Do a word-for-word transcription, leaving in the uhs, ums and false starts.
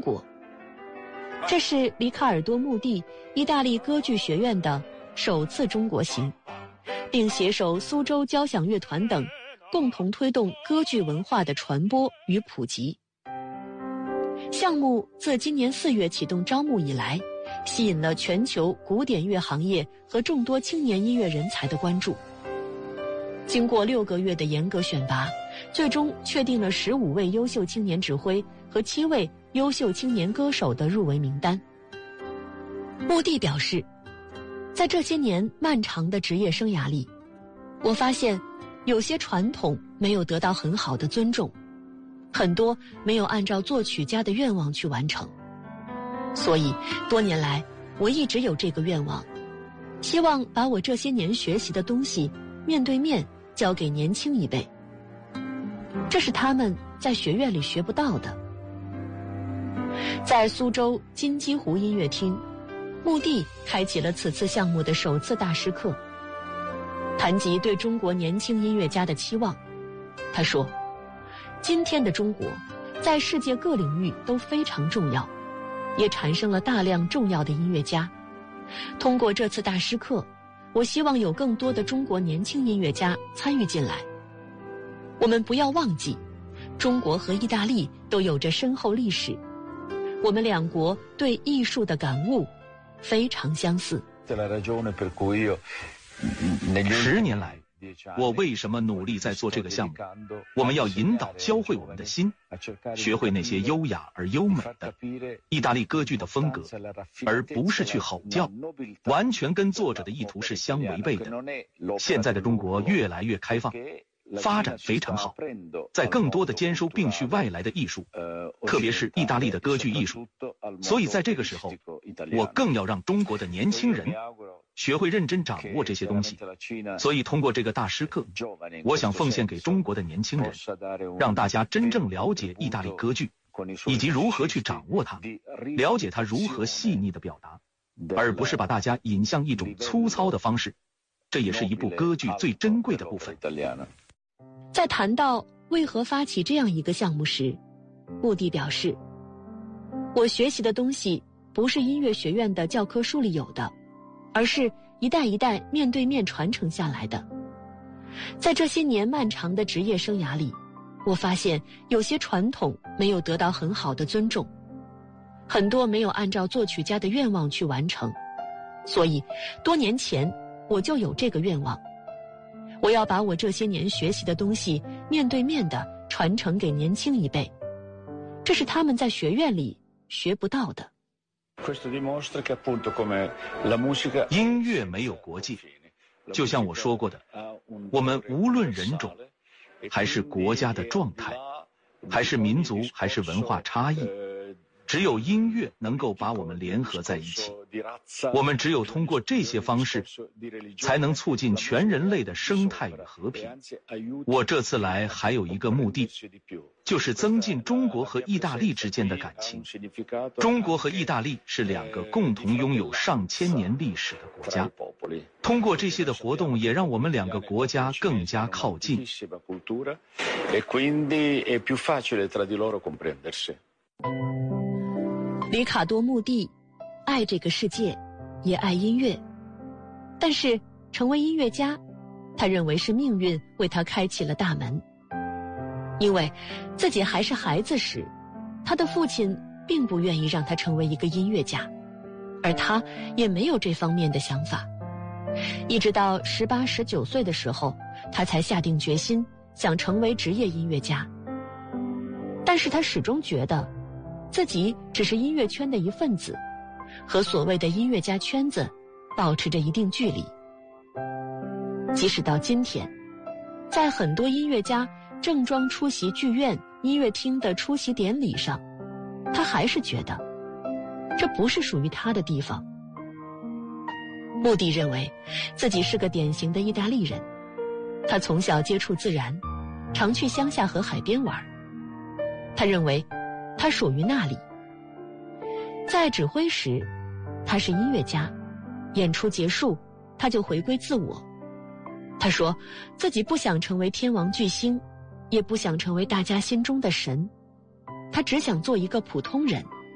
国。这是里卡尔多·穆蒂意大利歌剧学院的首次中国行，并携手苏州交响乐团等，共同推动歌剧文化的传播与普及。项目自今年四月启动招募以来，吸引了全球古典乐行业和众多青年音乐人才的关注。经过六个月的严格选拔，最终确定了十五位优秀青年指挥和七位优秀青年歌手的入围名单。穆蒂表示，在这些年漫长的职业生涯里，我发现有些传统没有得到很好的尊重，很多没有按照作曲家的愿望去完成。所以多年来我一直有这个愿望，希望把我这些年学习的东西面对面交给年轻一辈，这是他们在学院里学不到的。在苏州金鸡湖音乐厅，穆蒂开启了此次项目的首次大师课，谈及对中国年轻音乐家的期望。他说，今天的中国在世界各领域都非常重要，也产生了大量重要的音乐家。通过这次大师课，我希望有更多的中国年轻音乐家参与进来。我们不要忘记，中国和意大利都有着深厚历史，我们两国对艺术的感悟非常相似。 十年来，我为什么努力在做这个项目？我们要引导教会我们的心，学会那些优雅而优美的意大利歌剧的风格，而不是去吼叫，完全跟作者的意图是相违背的。现在的中国越来越开放，发展非常好，在更多的兼收并蓄外来的艺术，特别是意大利的歌剧艺术。所以在这个时候，我更要让中国的年轻人学会认真掌握这些东西。所以通过这个大师课，我想奉献给中国的年轻人，让大家真正了解意大利歌剧，以及如何去掌握它，了解它如何细腻的表达，而不是把大家引向一种粗糙的方式。这也是一部歌剧最珍贵的部分。 在谈到为何发起这样一个项目时，穆蒂表示，我学习的东西不是音乐学院的教科书里有的，而是一代一代面对面传承下来的。在这些年漫长的职业生涯里，我发现有些传统没有得到很好的尊重，很多没有按照作曲家的愿望去完成。所以多年前我就有这个愿望，我要把我这些年学习的东西面对面地传承给年轻一辈，这是他们在学院里学不到的。 音乐没有国界，就像我说过的，我们无论人种，还是国家的状态，还是民族，还是文化差异，只有音乐能够把我们联合在一起。我们只有通过这些方式，才能促进全人类的生态与和平。我这次来还有一个目的，就是增进中国和意大利之间的感情。中国和意大利是两个共同拥有上千年历史的国家，通过这些的活动，也让我们两个国家更加靠近。 里卡多·穆蒂爱这个世界，也爱音乐，但是成为音乐家，他认为是命运为他开启了大门。因为自己还是孩子时，他的父亲并不愿意让他成为一个音乐家，而他也没有这方面的想法。一直到十八、十九岁的时候，他才下定决心想成为职业音乐家。但是他始终觉得自己只是音乐圈的一份子，和所谓的音乐家圈子保持着一定距离。即使到今天，在很多音乐家正装出席剧院音乐厅的出席典礼上，他还是觉得这不是属于他的地方。穆蒂认为自己是个典型的意大利人，他从小接触自然，常去乡下和海边玩。他认为他属于那里。在指挥时，他是音乐家，演出结束，他就回归自我。他说自己不想成为天王巨星，也不想成为大家心中的神，他只想做一个普通人。